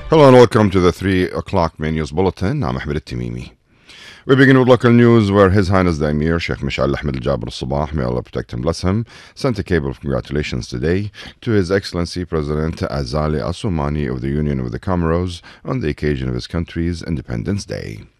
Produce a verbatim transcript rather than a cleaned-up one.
Hello and welcome to the three o'clock main news bulletin. I'm Ahmed Al-Tamimi. We begin with local news where His Highness the Emir Sheikh Mishal Ahmed Al-Jaber Al-Sabah, may Allah protect and bless him, sent a cable of congratulations today to His Excellency President Azali Assoumani of the Union of the Comoros on the occasion of his country's Independence Day.